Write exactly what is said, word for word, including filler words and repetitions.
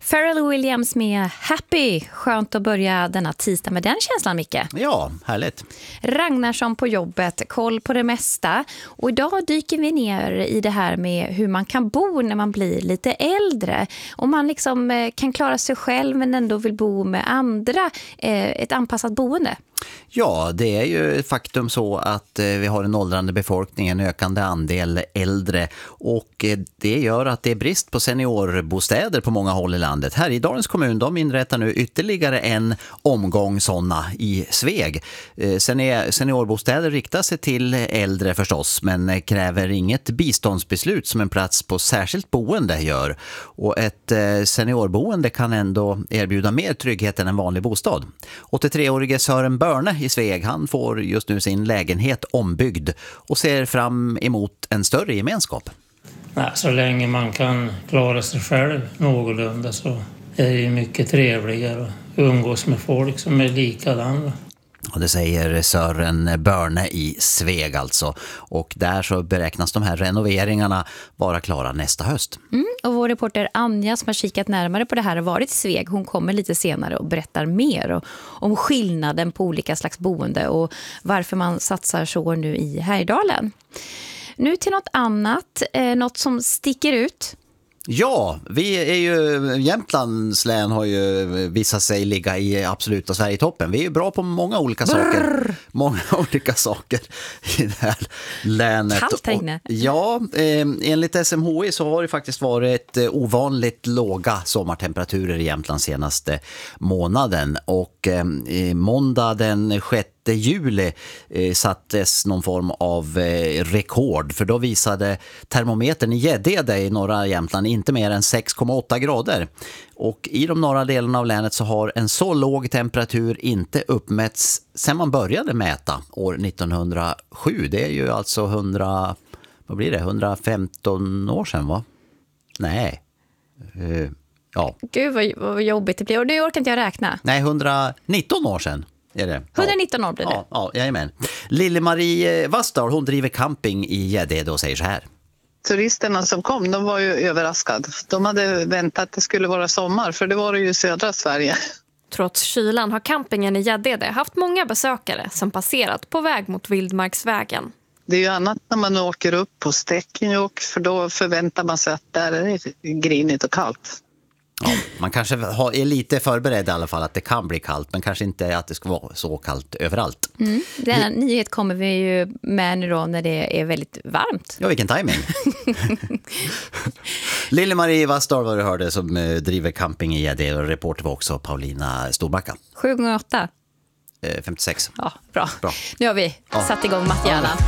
Pharrell Williams med Happy. Skönt att börja denna tisdag med den känslan, Micke. Ja, härligt. Ragnarsson på jobbet, koll på det mesta. Och idag dyker vi ner i det här med hur man kan bo när man blir lite äldre. Om man liksom kan klara sig själv men ändå vill bo med andra. Ett anpassat boende. Ja, det är ju faktum så att vi har en åldrande befolkning, en ökande andel äldre, och det gör att det är brist på seniorbostäder på många håll i landet. Här i Dalarnas kommun, de inrättar nu ytterligare en omgång sådana i Sveg. Seniorbostäder riktar sig till äldre förstås, men kräver inget biståndsbeslut som en plats på särskilt boende gör. Och ett seniorboende kan ändå erbjuda mer trygghet än en vanlig bostad. åttiotre-årige Sören Börne i Sveg, han får just nu sin lägenhet ombyggd och ser fram emot en större gemenskap. Nej, så länge man kan klara sig själv någorlunda så är det ju mycket trevligare att umgås med folk som är likadana. Och det säger Sören Börne i Sveg alltså. Och där så beräknas de här renoveringarna vara klara nästa höst. Mm, och vår reporter Anja som har kikat närmare på det här har varit i Sveg. Hon kommer lite senare och berättar mer och, om skillnaden på olika slags boende och varför man satsar så nu i Härjedalen. Nu till något annat, eh, något som sticker ut. Ja, vi är ju, Jämtlands län har ju visat sig ligga i absoluta Sverigetoppen. Vi är ju bra på många olika Brrr. saker. Många olika saker i det här länet. Kallt här inne. Ja, eh, enligt S M H I så har det faktiskt varit eh, ovanligt låga sommartemperaturer i Jämtland senaste månaden. Och eh, måndag den sjätte juli eh, sattes någon form av eh, rekord, för då visade termometern i Gäddede i norra Jämtland inte mer än sex komma åtta grader. Och i de norra delarna av länet så har en så låg temperatur inte uppmätts sedan man började mäta år nittonhundrasju. Det är ju alltså hundra, vad blir det, hundrafemton år sedan, va? Nej. Uh, ja. Gud vad, vad jobbigt det blir. Och nu orkar inte jag räkna. Nej, hundranitton år sedan. Är det? hundranitton år blir det. Ja, ja, jajamän. Lille-Marie Vastar, hon driver camping i Gäddede och säger så här. Turisterna som kom, de var ju överraskade. De hade väntat att det skulle vara sommar, för det var det ju i södra Sverige. Trots kylan har campingen i Gäddede haft många besökare som passerat på väg mot Vildmarksvägen. Det är ju annat när man åker upp på Stekenjokk, för då förväntar man sig att där är det grinigt och kallt. Ja, man kanske är lite förberedd i alla fall att det kan bli kallt, men kanske inte att det ska vara så kallt överallt. Mm. Den här nyhet kommer vi ju med nu då när det är väldigt varmt. Ja, vilken timing. Lille-Marie Vastar var du hörde som driver camping i Gäddede, och reporter var också Paulina Storbacka. sju gånger åtta. femtiosex. Ja, bra. bra. Nu har vi ja. satt igång matthjärnan.